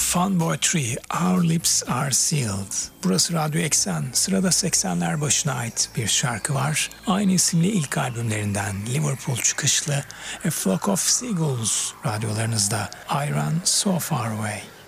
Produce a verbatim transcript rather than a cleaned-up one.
Funboy Tree, Our Lips Are Sealed. Burası Radyo Eksen. Sırada seksenler başına ait bir şarkı var. Aynı isimli ilk albümlerinden Liverpool çıkışlı A Flock of Seagulls radyolarınızda. I Run So Far Away.